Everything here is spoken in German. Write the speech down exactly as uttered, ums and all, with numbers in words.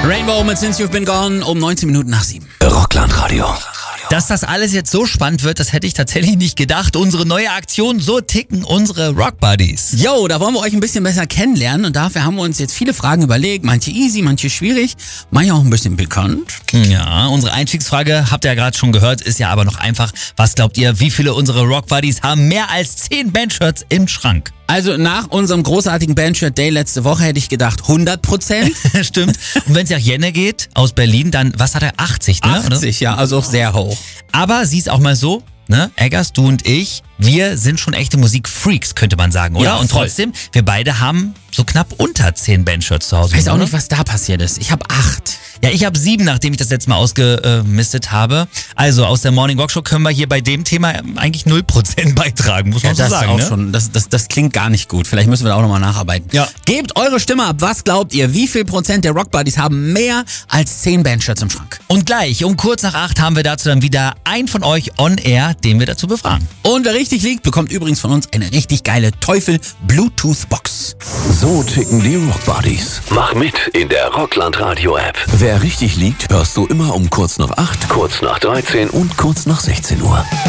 Rainbow mit Since You've Been Gone um neunzehn Minuten nach sieben. Rockland-Radio. Dass das alles jetzt so spannend wird, das hätte ich tatsächlich nicht gedacht. Unsere neue Aktion, so ticken unsere Rock Buddies. Yo, da wollen wir euch ein bisschen besser kennenlernen und dafür haben wir uns jetzt viele Fragen überlegt. Manche easy, manche schwierig, manche auch ein bisschen bekannt. Ja, unsere Einstiegsfrage, habt ihr ja gerade schon gehört, ist ja aber noch einfach. Was glaubt ihr, wie viele unserer Rock Buddies haben mehr als zehn Bandshirts im Schrank? Also nach unserem großartigen Bandshirt Day letzte Woche hätte ich gedacht hundert Prozent. Stimmt. Und wenn es nach Jenne geht, aus Berlin, dann, was hat er, achtzig, ne? achtzig, ja, also auch sehr hoch. Aber sieh's auch mal so, ne? Eggers, du und ich, wir sind schon echte Musikfreaks, könnte man sagen, oder? Ja, und voll. trotzdem, wir beide haben so knapp unter zehn Bandshirts zu Hause. Ich weiß auch oder? nicht, was da passiert ist. Ich habe acht. Ja, ich habe sieben, nachdem ich das letzte Mal ausgemistet habe. Also aus der Morning Rock Show können wir hier bei dem Thema eigentlich null Prozent beitragen, muss man Ja, so das sagen. auch Ne? schon. Das, das, das klingt gar nicht gut. Vielleicht müssen wir da auch nochmal nacharbeiten. Ja. Gebt eure Stimme ab. Was glaubt ihr? Wie viel Prozent der Rock Buddies haben mehr als zehn Bandshirts im Schrank? Und gleich um kurz nach acht haben wir dazu dann wieder einen von euch on air, den wir dazu befragen. Und wer richtig liegt, bekommt übrigens von uns eine richtig geile Teufel-Bluetooth-Box. So ticken die Rock Buddies. Mach mit in der Rockland-Radio-App. Wer richtig liegt, hörst du immer um kurz nach acht, kurz nach dreizehn und kurz nach sechzehn Uhr.